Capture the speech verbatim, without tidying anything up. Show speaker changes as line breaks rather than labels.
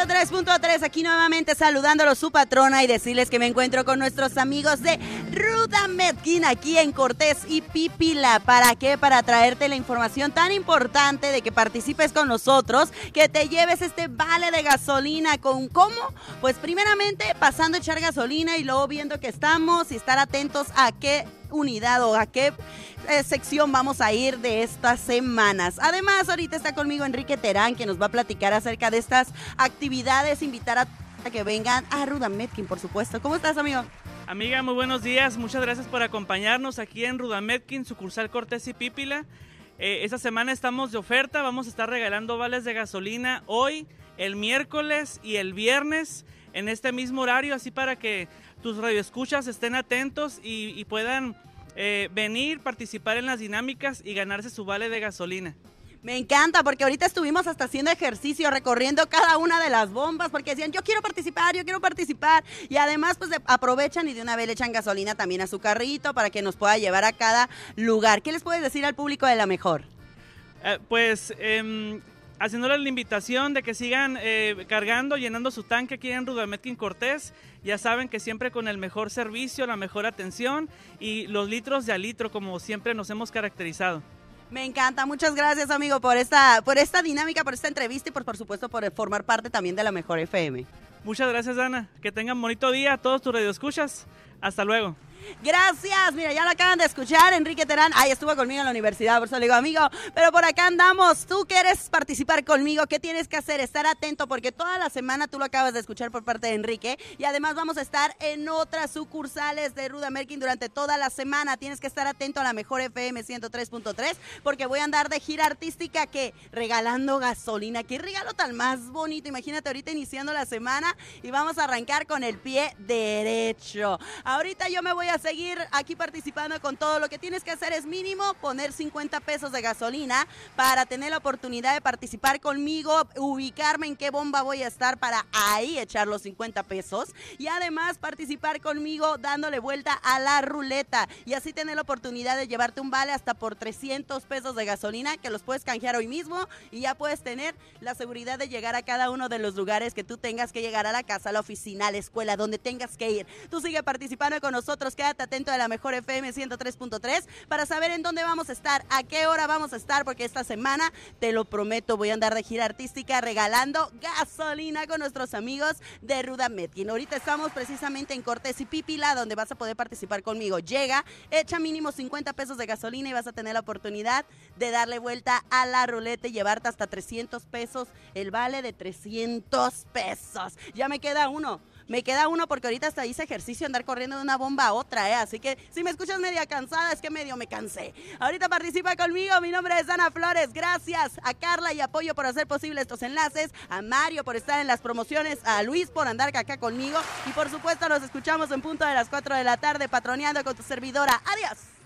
ciento tres punto tres, aquí nuevamente saludándolos su patrona y decirles que me encuentro con nuestros amigos de Ruda Medkin aquí en Cortés y Pípila. ¿Para qué? Para traerte la información tan importante de que participes con nosotros, que te lleves este vale de gasolina. ¿Con cómo? Pues primeramente pasando a echar gasolina y luego viendo que estamos y estar atentos a qué unidad o a qué eh, sección vamos a ir de estas semanas. Además, ahorita está conmigo Enrique Terán, que nos va a platicar acerca de estas actividades, invitar a, a que vengan a Ruda Medkin, por supuesto. ¿Cómo estás, amigo?
Amiga, muy buenos días, muchas gracias por acompañarnos aquí en Ruda Medkin, sucursal Cortés y Pípila. Eh, esta semana estamos de oferta, vamos a estar regalando vales de gasolina hoy, el miércoles y el viernes en este mismo horario, así para que tus radioescuchas estén atentos y, y puedan eh, venir, participar en las dinámicas y ganarse su vale de gasolina.
Me encanta, porque ahorita estuvimos hasta haciendo ejercicio, recorriendo cada una de las bombas, porque decían, yo quiero participar, yo quiero participar, y además pues de, aprovechan y de una vez le echan gasolina también a su carrito para que nos pueda llevar a cada lugar. ¿Qué les puedes decir al público de La Mejor?
Eh, pues... Eh, haciéndoles la invitación de que sigan eh, cargando, llenando su tanque aquí en Ruda Medkin Cortés. Ya saben que siempre con el mejor servicio, la mejor atención y los litros de a litro, como siempre nos hemos caracterizado.
Me encanta, muchas gracias, amigo, por esta, por esta dinámica, por esta entrevista y por, por supuesto por formar parte también de La Mejor F M.
Muchas gracias, Ana. Que tengan bonito día a todos tus radioescuchas. Hasta luego.
Gracias, mira, ya lo acaban de escuchar, Enrique Terán, ay, estuvo conmigo en la universidad, por eso le digo, amigo, pero por acá andamos. Tú quieres participar conmigo, ¿qué tienes que hacer? Estar atento, porque toda la semana tú lo acabas de escuchar por parte de Enrique, y además vamos a estar en otras sucursales de Ruda Medkin durante toda la semana. Tienes que estar atento a La Mejor F M ciento tres punto tres, porque voy a andar de gira artística, que regalando gasolina. Qué regalo tan más bonito, imagínate ahorita iniciando la semana, y vamos a arrancar con el pie derecho. Ahorita yo me voy a a seguir aquí participando con todo. Lo que tienes que hacer es mínimo poner cincuenta pesos de gasolina para tener la oportunidad de participar conmigo, ubicarme en qué bomba voy a estar para ahí echar los cincuenta pesos y además participar conmigo dándole vuelta a la ruleta y así tener la oportunidad de llevarte un vale hasta por trescientos pesos de gasolina, que los puedes canjear hoy mismo y ya puedes tener la seguridad de llegar a cada uno de los lugares que tú tengas que llegar, a la casa, a la oficina, a la escuela, donde tengas que ir. Tú sigue participando con nosotros. Quédate atento de La Mejor F M ciento tres punto tres para saber en dónde vamos a estar, a qué hora vamos a estar, porque esta semana, te lo prometo, voy a andar de gira artística regalando gasolina con nuestros amigos de Ruda Medkin. Ahorita estamos precisamente en Cortés y Pípila, donde vas a poder participar conmigo. Llega, echa mínimo cincuenta pesos de gasolina y vas a tener la oportunidad de darle vuelta a la ruleta y llevarte hasta trescientos pesos, el vale de trescientos pesos. Ya me queda uno. Me queda uno porque ahorita hasta hice ejercicio, andar corriendo de una bomba a otra, ¿eh? Así que si me escuchas media cansada, es que medio me cansé. Ahorita participa conmigo, mi nombre es Ana Flores. Gracias a Carla y Apoyo por hacer posible estos enlaces, a Mario por estar en las promociones, a Luis por andar acá conmigo y por supuesto nos escuchamos en punto de las cuatro de la tarde patroneando con tu servidora. ¡Adiós!